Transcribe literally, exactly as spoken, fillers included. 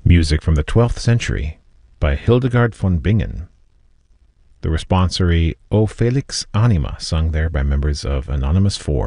Music from the twelfth century by Hildegard von Bingen. The responsory O Felix Anima, sung there by members of Anonymous Four.